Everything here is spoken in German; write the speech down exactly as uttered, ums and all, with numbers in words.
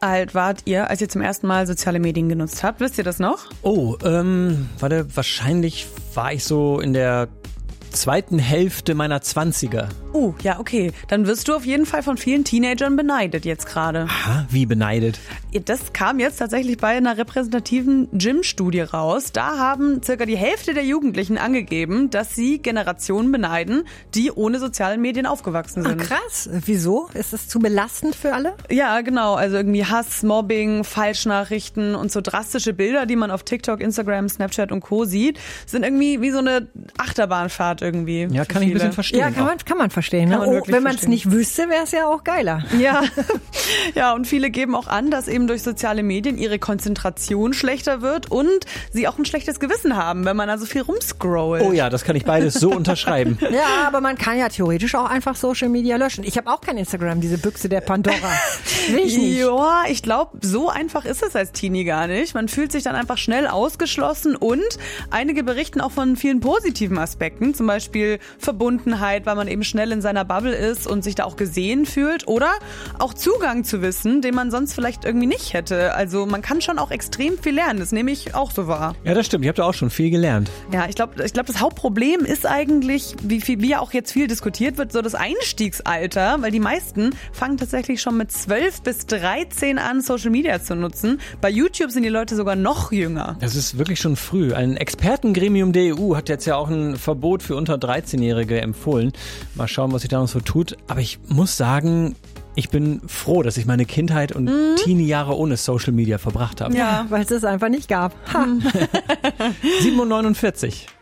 alt wart ihr, als ihr zum ersten Mal soziale Medien genutzt habt? Wisst ihr das noch? Oh, ähm, warte, wahrscheinlich war ich so in der zweiten Hälfte meiner Zwanziger. Oh, ja, okay. Dann wirst du auf jeden Fall von vielen Teenagern beneidet jetzt gerade. Aha, wie beneidet? Das kam jetzt tatsächlich bei einer repräsentativen Gym-Studie raus. Da haben circa die Hälfte der Jugendlichen angegeben, dass sie Generationen beneiden, die ohne soziale Medien aufgewachsen sind. Ah, krass. Wieso? Ist das zu belastend für alle? Ja, genau. Also irgendwie Hass, Mobbing, Falschnachrichten und so drastische Bilder, die man auf TikTok, Instagram, Snapchat und Co. sieht, sind irgendwie wie so eine Achterbahnfahrt irgendwie. Ja, kann ich ein bisschen verstehen. Ja, kann man, kann man verstehen. Kann man oh, wenn man es verstehen. nicht wüsste, wäre es ja auch geiler. Ja. Ja, und viele geben auch an, dass eben durch soziale Medien ihre Konzentration schlechter wird und sie auch ein schlechtes Gewissen haben, wenn man also viel rumscrollt. Oh ja, das kann ich beides so unterschreiben. Ja, aber man kann ja theoretisch auch einfach Social Media löschen. Ich habe auch kein Instagram, diese Büchse der Pandora. Will ich nicht. Ja, ich glaube, so einfach ist es als Teenie gar nicht. Man fühlt sich dann einfach schnell ausgeschlossen und einige berichten auch von vielen positiven Aspekten, zum Beispiel Verbundenheit, weil man eben schnell in seiner Bubble ist und sich da auch gesehen fühlt oder auch Zugang zu Wissen, den man sonst vielleicht irgendwie nicht hätte. Also man kann schon auch extrem viel lernen, das nehme ich auch so wahr. Ja, das stimmt, ich habe da auch schon viel gelernt. Ja, ich glaube, ich glaub, das Hauptproblem ist eigentlich, wie, viel, wie ja auch jetzt viel diskutiert wird, so das Einstiegsalter, weil die meisten fangen tatsächlich schon mit zwölf bis dreizehn an, Social Media zu nutzen. Bei YouTube sind die Leute sogar noch jünger. Das ist wirklich schon früh. Ein Expertengremium der E U hat jetzt ja auch ein Verbot für unter dreizehnjährige empfohlen. Mal schauen, was sich da noch so tut. Aber ich muss sagen, ich bin froh, dass ich meine Kindheit und mhm. Teenie-Jahre ohne Social Media verbracht habe. Ja, weil es es einfach nicht gab. Ha. sieben Uhr neunundvierzig.